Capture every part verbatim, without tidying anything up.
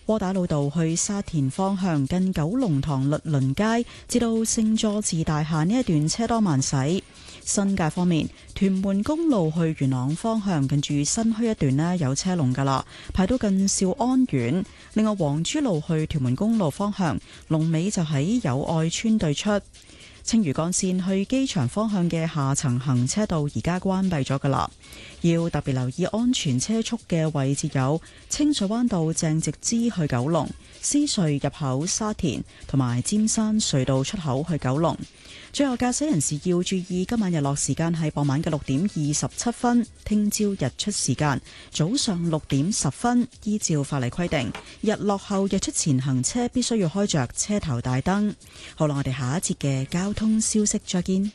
窩打老道去沙田方向近九龍塘律倫街至到聖佐治大廈呢一段車多慢駛。新界方面，屯門公路去元朗方向近住新墟一段呢有車龍噶啦，排到近兆安苑。另外，黃珠路去屯門公路方向龍尾就喺友愛村對出。青嶼幹線去機場方向嘅下層行車道而家關閉咗噶啦，要特別留意安全車速嘅位置有清水灣道鄭直支去九龍、獅隧入口沙田同埋尖山隧道出口去九龍。最後，駕駛人士要注意，今晚日落時間係傍晚嘅六點二十七分，聽朝日出時間早上六點十分。依照法例規定，日落後日出前行車必須要開着車頭大燈。好啦，我哋下一節嘅交通消息再見。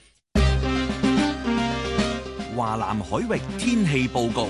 華南海域天氣報告。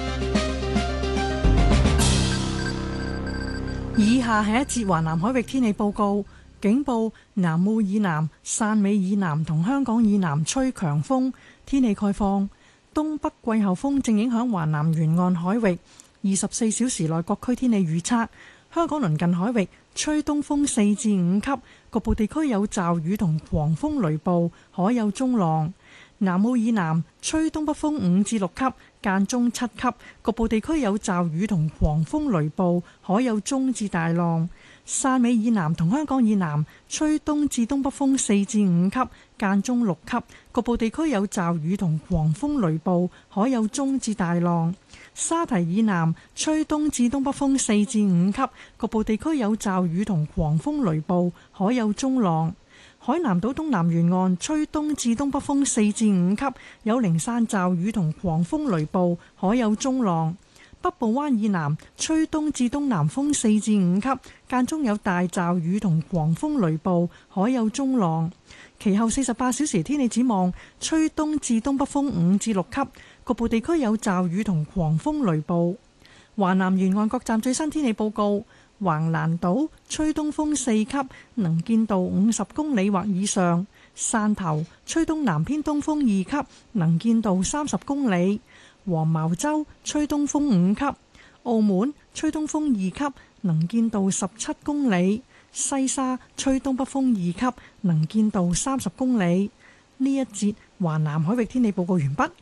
以下係一節華南海域天氣報告。警報：南澳以南、汕尾以南同香港以南吹強風。天氣概況：東北季候風正影響華南沿岸海域。二十四小時內各區天氣預測：香港鄰近海域吹東風四至五級，局部地區有驟雨同狂風雷暴，海有中浪。南澳以南吹東北風五至六級，間中七級，局部地區有驟雨同狂風雷暴，海有中至大浪。汕尾以南同香港以南吹東至東北風四至五級，間中六級，局部地區有驟雨同狂風雷暴，海有中至大浪。沙堤以南吹東至東北風四至五級，局部地區有驟雨同狂風雷暴，海有中浪。海南島東南沿岸吹東至東北風四至五級，有零散驟雨同狂風雷暴，海有中浪。北部灣以南吹東至東南風四至五級，間中有大驟雨同狂風雷暴，海有中浪。其後四十八小時天氣展望，吹東至東北風五至六級，局部地區有驟雨同狂風雷暴。華南沿岸各站最新天氣報告：橫瀾島吹東風四級，能見度五十公里或以上；汕頭吹東南偏東風二級，能見度三十公里。黃茅洲吹東風五級，澳門吹東風二級，能見度十七公里；西沙吹東北風二級，能見度三十公里。呢一節華南海域天氣報告完畢。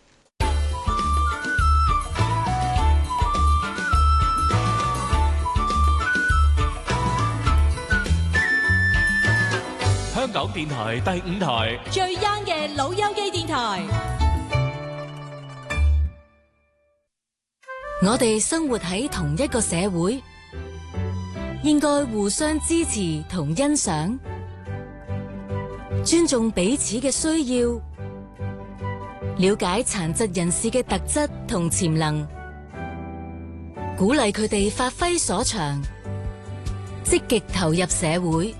香港電台第五台最 young 嘅老友記電台。 我哋生活喺同一個社會，應該互相支持同欣賞，尊重彼此嘅需要，了解殘疾人士嘅特質同潛能，鼓勵佢哋發揮所長，積極投入社會，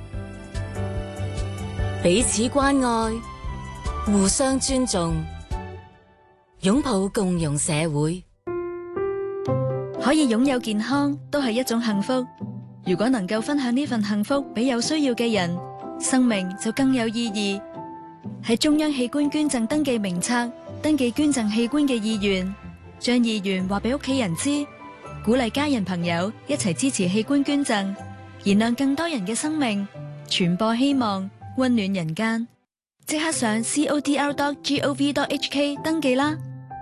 彼此關愛，互相尊重，擁抱共融社會。 可以擁有健康都係一種幸福，如果能夠分享呢份幸福俾有需要嘅人，生命就更有意義。喺中央器官捐贈登記名冊登記捐贈器官嘅意願，將意願話俾屋企人知，鼓勵家人朋友一齊支持器官捐贈，燃亮更多人嘅生命，傳播希望，溫暖人間。即刻上 c o d r dot gov dot h k 登記啦！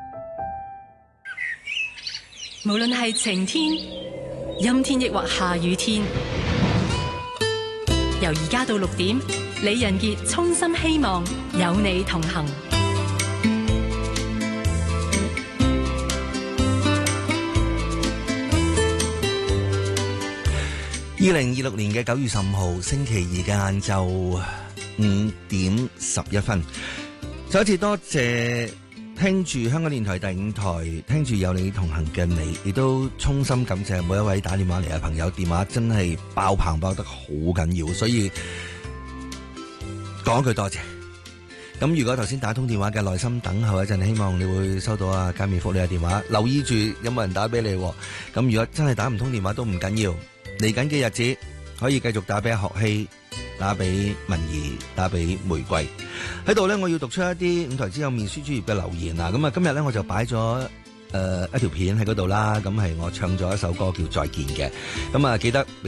無論係晴天、陰天抑或下雨天，由而家到六點，李仁傑衷心希望有你同行。 二零二六年嘅九月十五號星期二嘅晏晝五點十一分，再一次多謝聽住香港電台第五台，聽住有你同行嘅你，亦都衷心感謝每一位打電話嚟嘅朋友，電話真係爆棚爆得好緊要，所以講一句多謝。咁如果頭先打通電話嘅耐心等候一陣，希望你會收到啊加冕福利嘅電話，留意住有冇人打俾你。咁如果真係打唔通電話都唔緊要，嚟緊嘅日子可以繼續打俾學希，打俾文儀，打俾玫瑰。喺度呢，我要讀出一啲五台之友面書專頁嘅留言啊！咁啊，今日呢，我就擺咗誒一條片喺嗰度啦。咁係我唱咗一首歌叫《再見》嘅。咁啊，記得俾